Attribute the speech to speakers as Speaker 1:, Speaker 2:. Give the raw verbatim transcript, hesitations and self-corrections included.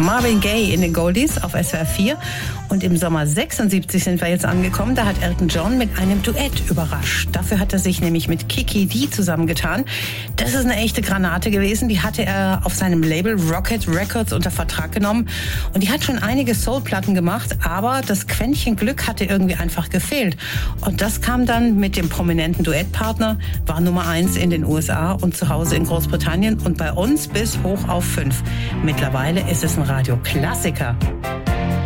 Speaker 1: Marvin Gaye in den Goldies auf S W R vier. Und im Sommer sechsundsiebzig sind wir jetzt angekommen. Da hat Elton John mit einem Duett überrascht. Dafür hat er sich nämlich mit Kiki Dee zusammengetan. Das ist eine echte Granate gewesen. Die hatte er auf seinem Label Rocket Records unter Vertrag genommen. Und die hat schon einige Soul-Platten gemacht, aber das Quäntchen Glück hatte irgendwie einfach gefehlt. Und das kam dann mit dem prominenten Duettpartner, war Nummer eins in den U S A und zu Hause in Großbritannien und bei uns bis hoch auf fünf. Mittlerweile ist es ein Radioklassiker.